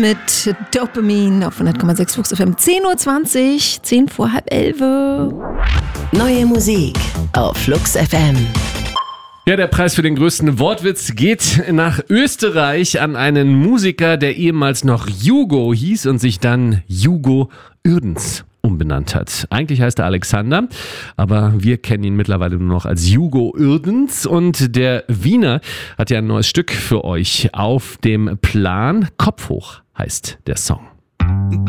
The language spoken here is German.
mit Dopamin auf 100,6 Flux FM. 10.20 Uhr, 10 vor halb 11. Neue Musik auf Flux FM. Ja, der Preis für den größten Wortwitz geht nach Österreich an einen Musiker, der ehemals noch Jugo hieß und sich dann Jugo Uerdens umbenannt hat. Eigentlich heißt er Alexander, aber wir kennen ihn mittlerweile nur noch als Jugo Uerdens. Und der Wiener hat ja ein neues Stück für euch auf dem Plan. Kopf hoch heißt der Song.